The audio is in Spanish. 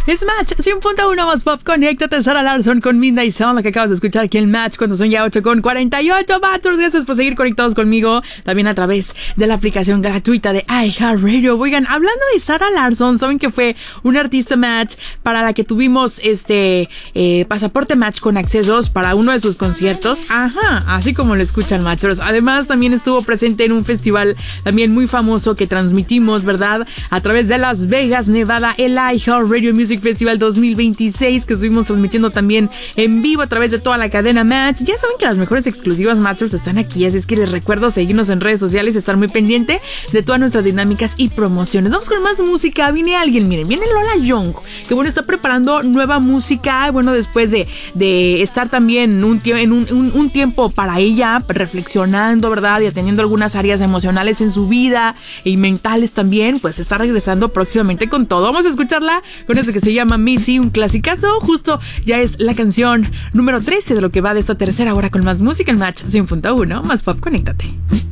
Es Match 100.1 más pop. Conéctate, Sara Larsson con Midnight Sun, lo que acabas de escuchar aquí en Match cuando son ya 8:48. Maturs, gracias por seguir conectados conmigo también a través de la aplicación gratuita de iHeartRadio. Oigan, hablando de Sara Larsson, saben que fue una artista Match para la que tuvimos pasaporte Match con accesos para uno de sus conciertos. Ajá, así como lo escuchan, Matchers. Además, también estuvo presente en un festival también muy famoso que transmitimos, ¿verdad? A través de Las Vegas, Nevada, el iHeartRadio Music Festival 2026, que estuvimos transmitiendo también en vivo a través de toda la cadena Match. Ya saben que las mejores exclusivas Matchers están aquí, así es que les recuerdo seguirnos en redes sociales, estar muy pendiente de todas nuestras dinámicas y promociones. Vamos con más música. Viene Lola Young, que bueno, está preparando nueva música, bueno, después de estar también un tiempo para ella, reflexionando, ¿verdad? Y atendiendo algunas áreas emocionales en su vida y mentales también, pues está regresando próximamente con todo. Vamos a escucharla con eso que se llama Missy, un clasicazo. Justo ya es la canción número 13 de lo que va de esta tercera hora con más música en Match 100.1 más pop. Conéctate.